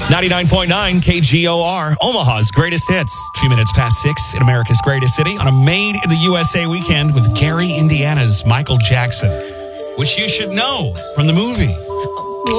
99.9 KGOR, Omaha's greatest hits. A few minutes past 6 in America's greatest city on a Made in the USA weekend with Gary, Indiana's Michael Jackson, which you should know from the movie.